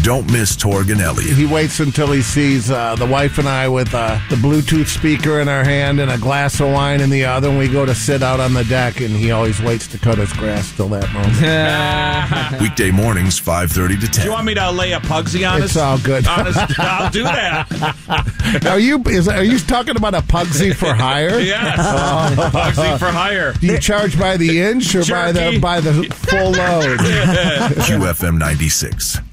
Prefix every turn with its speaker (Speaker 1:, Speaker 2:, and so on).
Speaker 1: Don't miss Torg and Elliot.
Speaker 2: He waits until he sees the wife and I with the Bluetooth speaker in our hand and a glass of wine in the other, and we go to sit out on the deck, and he always waits to cut his grass till that moment.
Speaker 1: Weekday mornings, 5:30 to 10.
Speaker 3: Do you want me to lay a Pugsy on
Speaker 2: It's all good.
Speaker 3: I'll do that.
Speaker 2: Are you talking about a Pugsy for hire?
Speaker 3: Yes. Pugsy for hire.
Speaker 2: Do you charge by the inch or by the full load?
Speaker 1: QFM 96.